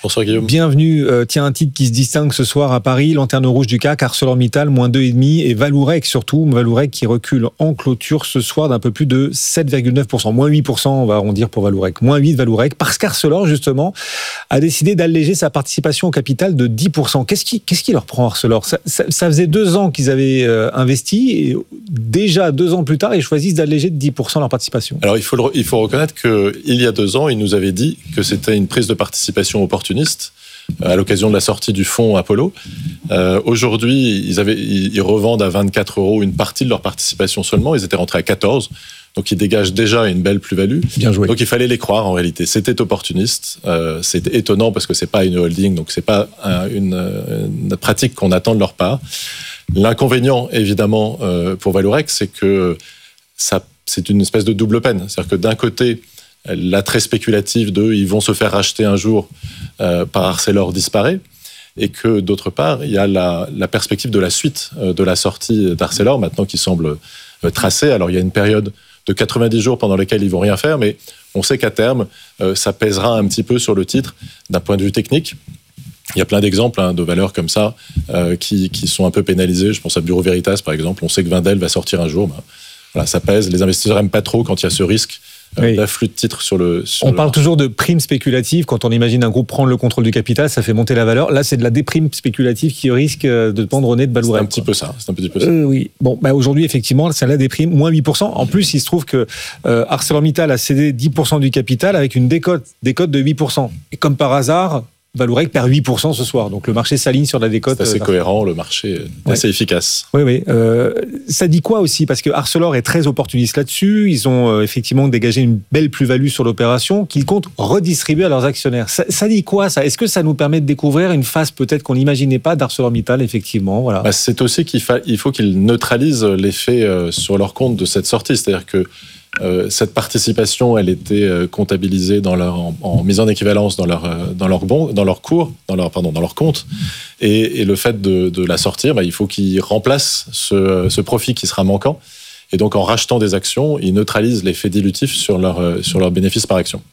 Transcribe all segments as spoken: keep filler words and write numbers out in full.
Bonsoir Guillaume. Bienvenue. Euh, tiens, un titre qui se distingue ce soir à Paris, lanterne rouge du C A C, ArcelorMittal, moins deux virgule cinq, et Vallourec surtout, Vallourec qui recule en clôture ce soir d'un peu plus de sept virgule neuf pour cent, moins huit pour cent on va arrondir pour Vallourec, moins huit Vallourec, parce qu'Arcelor justement a décidé d'alléger sa participation au capital de dix pour cent. Qu'est-ce qui, qu'est-ce qui leur prend Arcelor ? ça, ça, ça faisait deux ans qu'ils avaient euh, investi, et déjà deux ans plus tard, ils choisissent d'alléger de dix pour cent leur participation. Alors il faut, le, il faut reconnaître qu'il y a deux ans, ils nous avaient dit que c'était une prise de participation opportuniste à l'occasion de la sortie du fonds Apollo. Euh, aujourd'hui, ils, avaient, ils revendent à vingt-quatre euros une partie de leur participation seulement. Ils étaient rentrés à quatorze. Donc, ils dégagent déjà une belle plus-value. Bien joué. Donc, il fallait les croire en réalité. C'était opportuniste. Euh, c'est étonnant parce que c'est pas une holding, donc c'est pas un, une, une pratique qu'on attend de leur part. L'inconvénient, évidemment, euh, pour Vallourec, c'est que ça, c'est une espèce de double peine. C'est-à-dire que d'un côté, l'attrait spéculatif de ils vont se faire racheter un jour euh, par Arcelor disparaît, et que d'autre part, il y a la, la perspective de la suite euh, de la sortie d'Arcelor, maintenant qui semble euh, tracée. Alors il y a une période de quatre-vingt-dix jours pendant lesquels ils vont rien faire, mais on sait qu'à terme, euh, ça pèsera un petit peu sur le titre d'un point de vue technique. Il y a plein d'exemples hein, de valeurs comme ça euh, qui, qui sont un peu pénalisées. Je pense à Bureau Veritas, par exemple. On sait que Wendel va sortir un jour. Ben, voilà, ça pèse. Les investisseurs n'aiment pas trop quand il y a ce risque oui. d'afflux de titres sur le... Sur on le... parle toujours de prime spéculative. Quand on imagine un groupe prendre le contrôle du capital, ça fait monter la valeur. Là, c'est de la déprime spéculative qui risque de pendre au nez de Vallourec. C'est un petit peu ça. C'est un petit peu ça. Euh, oui. Bon, bah aujourd'hui, effectivement, c'est la déprime, moins huit pour cent. En plus, il se trouve que euh, ArcelorMittal a cédé dix pour cent du capital avec une décote, décote de huit pour cent. Et comme par hasard, Vallourec perd huit pour cent ce soir. Donc le marché s'aligne sur la décote. C'est assez euh, cohérent, le marché est ouais. assez efficace. Oui, oui. Euh, ça dit quoi aussi ? Parce que Arcelor est très opportuniste là-dessus. Ils ont euh, effectivement dégagé une belle plus-value sur l'opération qu'ils comptent redistribuer à leurs actionnaires. Ça, ça dit quoi ça ? Est-ce que ça nous permet de découvrir une phase peut-être qu'on n'imaginait pas d'ArcelorMittal, effectivement voilà. Bah, c'est aussi qu'il fa- il faut qu'ils neutralisent l'effet euh, sur leur compte de cette sortie. C'est-à-dire que Euh, cette participation, elle était euh, comptabilisée dans leur, en, en mise en équivalence dans leur, euh, dans leur, bon, dans leur cours, dans leur, pardon, dans leur compte. Et, et le fait de, de la sortir, bah, il faut qu'ils remplacent ce, ce profit qui sera manquant. Et donc, en rachetant des actions, ils neutralisent l'effet dilutif sur leur, euh, sur leur bénéfice par action.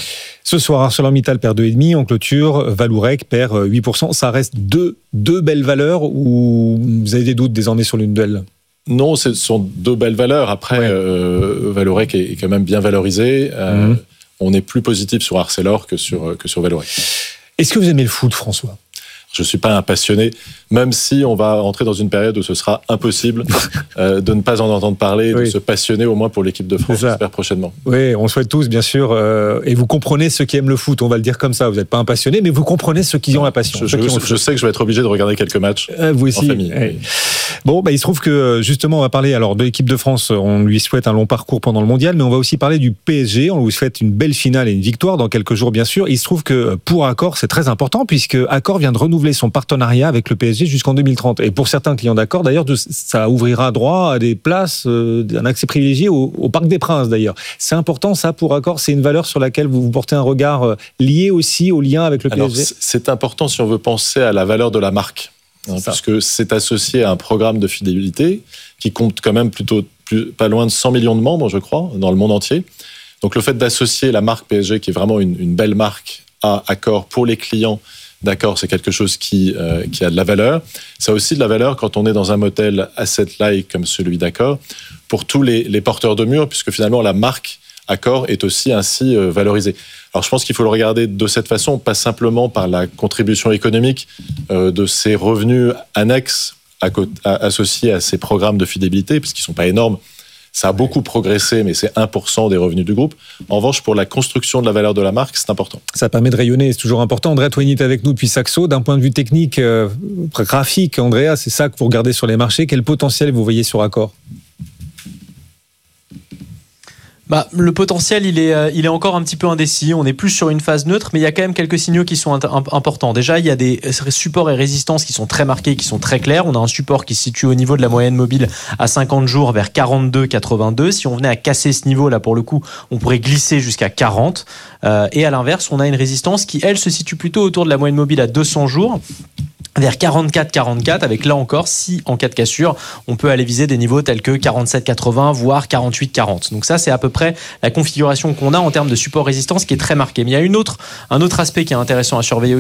Ce soir, ArcelorMittal perd deux virgule cinq en clôture, Vallourec perd huit pour cent. Ça reste deux, deux belles valeurs ou vous avez des doutes désormais sur l'une d'elles ? Non, ce sont deux belles valeurs. Après, ouais. euh, Vallourec est quand même bien valorisé. Euh, mmh. On est plus positif sur Arcelor que sur, que sur Vallourec. Est-ce que vous aimez le foot, François ? Je ne suis pas un passionné, même si on va entrer dans une période où ce sera impossible euh, de ne pas en entendre parler, oui. de se passionner au moins pour l'équipe de France, j'espère prochainement. Oui, on souhaite tous, bien sûr. Euh, et vous comprenez ceux qui aiment le foot, on va le dire comme ça. Vous n'êtes pas un passionné, mais vous comprenez ceux qui ont la passion. Je, je, ont je sais que je vais être obligé de regarder quelques matchs euh, vous aussi. en famille. Oui. Bon, bah, il se trouve que justement, on va parler alors de l'équipe de France. On lui souhaite un long parcours pendant le mondial, mais on va aussi parler du P S G. On lui souhaite une belle finale et une victoire dans quelques jours, bien sûr. Il se trouve que pour Accor, c'est très important, puisque Accor vient de renouveler son partenariat avec le P S G jusqu'en deux mille trente. Et pour certains clients d'Accor, d'ailleurs, ça ouvrira droit à des places, euh, un accès privilégié au, au Parc des Princes, d'ailleurs. C'est important, ça, pour Accor. C'est une valeur sur laquelle vous, vous portez un regard euh, lié aussi au lien avec le Alors, P S G. C'est important si on veut penser à la valeur de la marque, hein, puisque c'est associé à un programme de fidélité qui compte quand même plutôt plus, pas loin de cent millions de membres, je crois, dans le monde entier. Donc, le fait d'associer la marque P S G, qui est vraiment une, une belle marque, à Accor pour les clients d'Accor, c'est quelque chose qui, euh, qui a de la valeur. Ça a aussi de la valeur quand on est dans un modèle asset-like comme celui d'Accor, pour tous les, les porteurs de murs, puisque finalement la marque Accor est aussi ainsi euh, valorisée. Alors je pense qu'il faut le regarder de cette façon, pas simplement par la contribution économique euh, de ces revenus annexes à, à, associés à ces programmes de fidélité, puisqu'ils ne sont pas énormes. Ça a beaucoup progressé, mais c'est un pour cent des revenus du groupe. En revanche, pour la construction de la valeur de la marque, c'est important. Ça permet de rayonner, c'est toujours important. Andrea Twinney est avec nous depuis Saxo. D'un point de vue technique, euh, graphique, Andrea, c'est ça que vous regardez sur les marchés. Quel potentiel vous voyez sur Accor ? Bah, le potentiel, il est, il est encore un petit peu indécis. On est plus sur une phase neutre, mais il y a quand même quelques signaux qui sont importants. Déjà, il y a des supports et résistances qui sont très marqués, qui sont très clairs. On a un support qui se situe au niveau de la moyenne mobile à cinquante jours vers quarante-deux virgule quatre-vingt-deux. Si on venait à casser ce niveau, là, pour le coup, on pourrait glisser jusqu'à quarante. Euh, et à l'inverse, on a une résistance qui, elle, se situe plutôt autour de la moyenne mobile à deux cents jours. Vers quarante-quatre quarante-quatre, avec là encore, si en cas de cassure, on peut aller viser des niveaux tels que quarante-sept quatre-vingts, voire quarante-huit quarante. Donc ça, c'est à peu près la configuration qu'on a en termes de support résistance qui est très marquée. Mais il y a une autre, un autre aspect qui est intéressant à surveiller